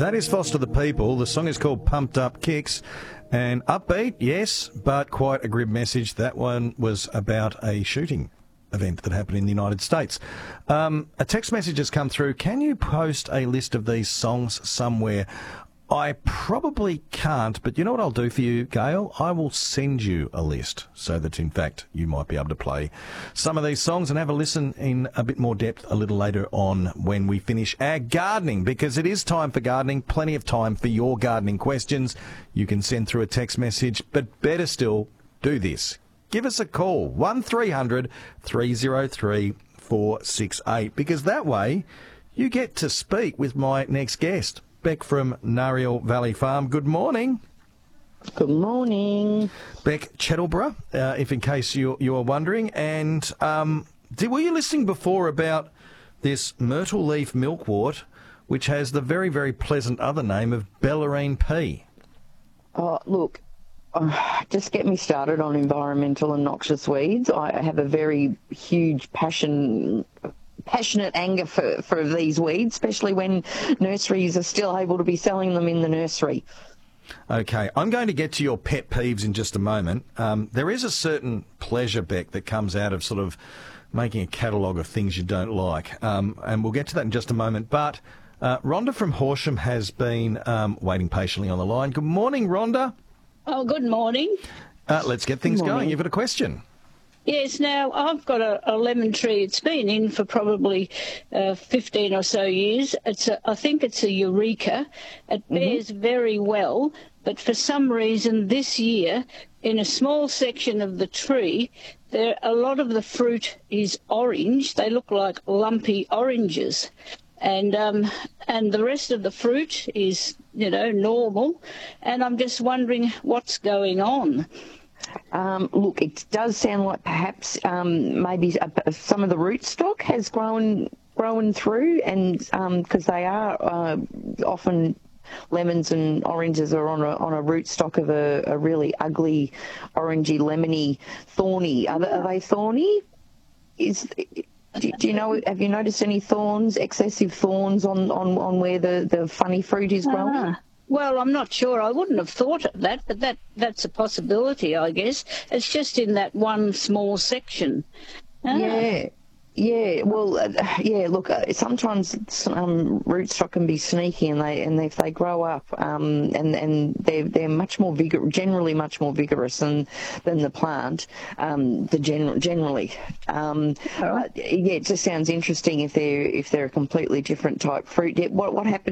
That is Foster the People. The song is called Pumped Up Kicks. And upbeat, yes, but quite a grim message. That one was about a shooting event that happened in the United States. A text message has come through. Can you post a list of these songs somewhere? I probably can't, but you know what I'll do for you, Gail? I will send you a list so that, in fact, you might be able to play some of these songs and have a listen in a bit more depth a little later on when we finish our gardening, because it is time for gardening, plenty of time for your gardening questions. You can send through a text message, but better still, do this. Give us a call, 1300 303 468, because that way you get to speak with my next guest. Beck from Nariel Valley Farm. Good morning. Good morning. Beck Chettleburgh, if in case you are wondering. And were you listening before about this myrtle leaf milkwort, which has the very, very pleasant other name of Bellarine pea? Oh, look, just get me started on environmental and noxious weeds. I have a very huge passionate anger for these weeds, especially when nurseries are still able to be selling them in the nursery. Okay, I'm going to get to your pet peeves in just a moment. There is a certain pleasure, Beck, that comes out of sort of making a catalogue of things you don't like, and we'll get to that in just a moment. But Rhonda from Horsham has been waiting patiently on the line. Good morning, Rhonda. Oh, good morning. Let's get things going. You've got a question. Yes, now I've got a lemon tree. It's been in for probably 15 or so years. I think it's a Eureka. It bears very well, but for some reason this year, in a small section of the tree, a lot of the fruit is orange. They look like lumpy oranges. And the rest of the fruit is, normal. And I'm just wondering what's going on. Look, it does sound like perhaps maybe some of the rootstock has grown through, and because they are often lemons and oranges are on a rootstock of a really ugly, orangey, lemony, thorny. Are they thorny? Do you know? Have you noticed any thorns, excessive thorns on where the funny fruit is growing? Well, I'm not sure. I wouldn't have thought of that, but that's a possibility, I guess. It's just in that one small section. Yeah. Well, Look, sometimes rootstock can be sneaky, and if they grow up, and they're much more generally much more vigorous than the plant, generally. It just sounds interesting if they're a completely different type fruit. What happens?